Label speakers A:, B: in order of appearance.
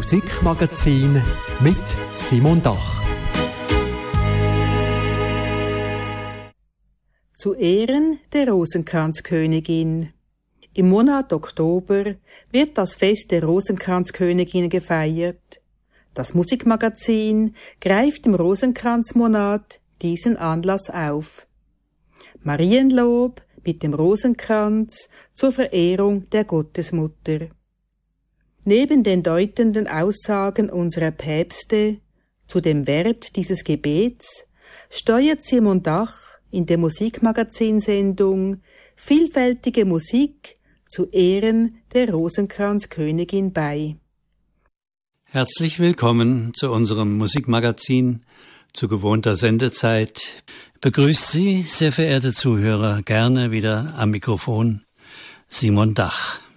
A: Musikmagazin mit Simon Dach.
B: Zu Ehren der Rosenkranzkönigin. Im Monat Oktober wird das Fest der Rosenkranzkönigin gefeiert. Das Musikmagazin greift im Rosenkranzmonat diesen Anlass auf. Marienlob mit dem Rosenkranz zur Verehrung der Gottesmutter. Neben den deutenden Aussagen unserer Päpste zu dem Wert dieses Gebets steuert Simon Dach in der Musikmagazinsendung vielfältige Musik zu Ehren der Rosenkranzkönigin bei.
C: Herzlich willkommen zu unserem Musikmagazin zu gewohnter Sendezeit. Begrüßt Sie, sehr verehrte Zuhörer, gerne wieder am Mikrofon Simon Dach.